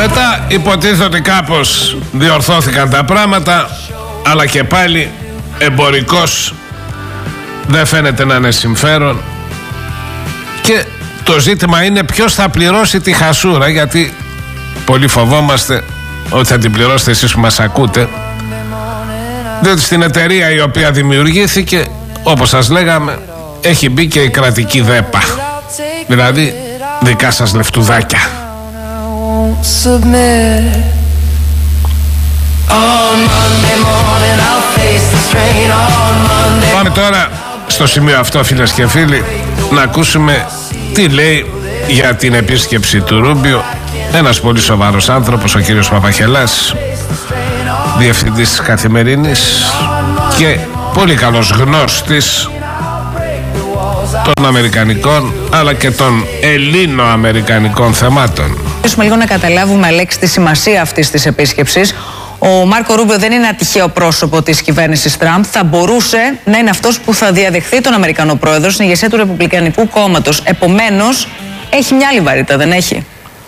Μετά υποτίθεται ότι κάπως διορθώθηκαν τα πράγματα, αλλά και πάλι εμπορικός δεν φαίνεται να είναι συμφέρον. Και το ζήτημα είναι ποιος θα πληρώσει τη χασούρα, γιατί πολύ φοβόμαστε ότι θα την πληρώσετε εσείς που μας ακούτε, διότι στην εταιρεία η οποία δημιουργήθηκε, όπως σας λέγαμε, έχει μπει και η κρατική ΔΕΠΑ, δηλαδή δικά σας λεφτουδάκια. Πάμε τώρα στο σημείο αυτό, φίλες και φίλοι, να ακούσουμε τι λέει για την επίσκεψη του Ρούμπιο ένας πολύ σοβαρός άνθρωπος, ο κύριος Παπαχελάς, διευθυντής της Καθημερινής και πολύ καλός γνώστης των αμερικανικών αλλά και των ελληνοαμερικανικών θεμάτων. Θέλουμε λίγο να καταλάβουμε, Αλέξη, τη σημασία αυτής της επίσκεψης. Ο Μάρκο Ρούμπιο δεν είναι ένα τυχαίο πρόσωπο της κυβέρνησης Τραμπ. Θα μπορούσε να είναι αυτός που θα διαδεχθεί τον Αμερικανό πρόεδρο στην ηγεσία του Ρεπουμπλικανικού κόμματος. Επομένως, έχει μια άλλη βαρύτητα, δεν έχει?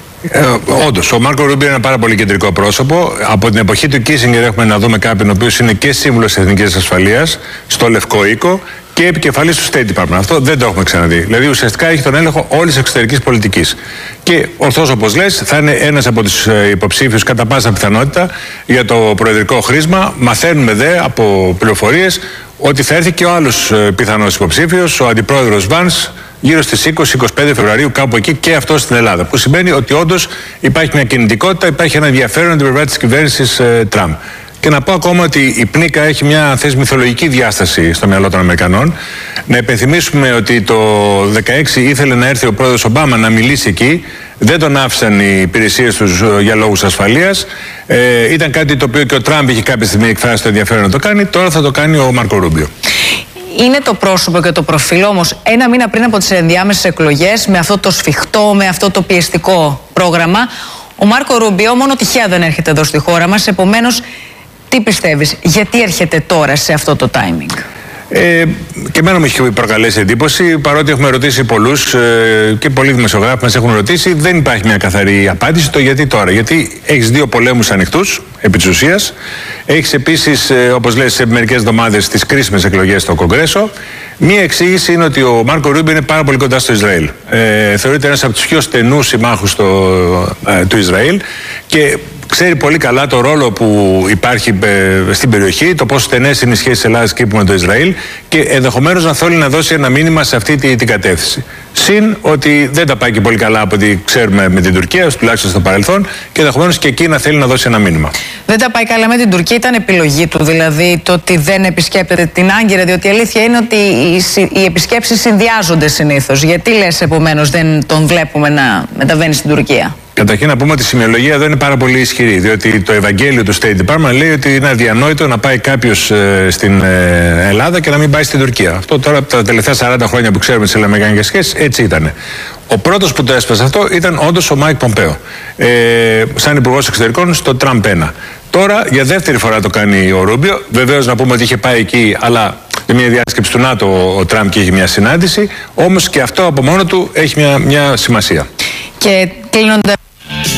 Όντως, ο Μάρκο Ρούμπιο είναι ένα πάρα πολύ κεντρικό πρόσωπο. Από την εποχή του Κίσινγκερ έχουμε να δούμε κάποιον ο οποίος είναι και σύμβουλος της Εθνικής Ασφαλείας στο Λευκό Οίκο και επικεφαλής του State Department. Αυτό δεν το έχουμε ξαναδεί. Δηλαδή, ουσιαστικά έχει τον έλεγχο όλης της εξωτερικής πολιτικής. Και ορθώς, όπως λες, θα είναι ένας από τους υποψήφιους κατά πάσα πιθανότητα για το προεδρικό χρήσμα. Μαθαίνουμε δε από πληροφορίες ότι θα έρθει και ο άλλος πιθανός υποψήφιος, ο αντιπρόεδρος Βάνς, γύρω στις 20-25 Φεβρουαρίου, κάπου εκεί, και αυτό στην Ελλάδα. Που σημαίνει ότι όντως υπάρχει μια κινητικότητα, υπάρχει ένα ενδιαφέρον από την πλευρά της κυβέρνησης Τραμπ. Και να πω ακόμα ότι η πνίκα έχει μια μυθολογική διάσταση στο μυαλό των Αμερικανών. Να υπενθυμίσουμε ότι το 2016 ήθελε να έρθει ο πρόεδρος Ομπάμα να μιλήσει εκεί. Δεν τον άφησαν οι υπηρεσίες τους για λόγους ασφαλείας. Ήταν κάτι το οποίο και ο Τραμπ είχε κάποια στιγμή εκφράσει το ενδιαφέρον να το κάνει. Τώρα θα το κάνει ο Μάρκο Ρούμπιο. Είναι το πρόσωπο και το προφίλ όμως ένα μήνα πριν από τις ενδιάμεσες εκλογές, με αυτό το σφιχτό, με αυτό το πιεστικό πρόγραμμα. Ο Μάρκο Ρούμπιο μόνο τυχαία δεν έρχεται εδώ στη χώρα μας. Επομένως, τι πιστεύεις, γιατί έρχεται τώρα σε αυτό το timing? Και εμένα μου έχει προκαλέσει εντύπωση, παρότι έχουμε ρωτήσει πολλούς και πολλοί δημοσιογράφοι μας έχουν ρωτήσει, δεν υπάρχει μια καθαρή απάντηση το γιατί τώρα. Γιατί έχεις δύο πολέμους ανοιχτούς, επί της ουσίας. Έχεις επίσης, όπως λες, σε μερικές εβδομάδες τις κρίσιμες εκλογές στο Κογκρέσο. Μία εξήγηση είναι ότι ο Μάρκο Ρούμπιο είναι πάρα πολύ κοντά στο Ισραήλ. Θεωρείται ένας από τους πιο στενούς συμμάχους του Ισραήλ και ξέρει πολύ καλά το ρόλο που υπάρχει στην περιοχή, το πόσο στενές είναι οι σχέσεις Ελλάδας Κύπρου με το Ισραήλ και ενδεχομένως να θέλει να δώσει ένα μήνυμα σε αυτή την κατεύθυνση. Συν ότι δεν τα πάει και πολύ καλά από ό,τι ξέρουμε με την Τουρκία, τουλάχιστον στο παρελθόν, και ενδεχομένως και εκεί να θέλει να δώσει ένα μήνυμα. Δεν τα πάει καλά με την Τουρκία, ήταν επιλογή του δηλαδή το ότι δεν επισκέπτεται την Άγκυρα, διότι η αλήθεια είναι ότι οι επισκέψεις συνδυάζονται συνήθως. Γιατί λες επομένως δεν τον βλέπουμε να μεταβαίνει στην Τουρκία? Καταρχήν να πούμε ότι η σημειολογία εδώ είναι πάρα πολύ ισχυρή, διότι το Ευαγγέλιο του State Department λέει ότι είναι αδιανόητο να πάει κάποιος στην Ελλάδα και να μην πάει στην Τουρκία. Αυτό τώρα από τα τελευταία 40 χρόνια που ξέρουμε τις ελληνοαμερικανικές σχέσεις, έτσι ήταν. Ο πρώτος που το έσπασε αυτό ήταν όντως ο Μάικ Πομπέο, σαν υπουργός εξωτερικών στο Τραμπ 1. Τώρα για δεύτερη φορά το κάνει ο Ρούμπιο. Βεβαίως να πούμε ότι είχε πάει εκεί, αλλά για μια διάσκεψη του ΝΑΤΟ ο Τραμπ και είχε μια συνάντηση. Όμως και αυτό από μόνο του έχει μια σημασία. Και κλείνοντας.